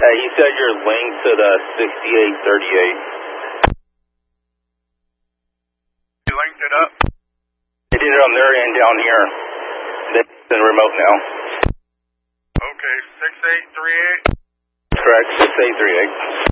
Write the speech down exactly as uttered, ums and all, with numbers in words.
Hey, he said you're linked to the sixty-eight thirty-eight. You linked it up? They did it on their end down here. They've been remote now. Okay, six eight three eight? Correct, six eight three eight.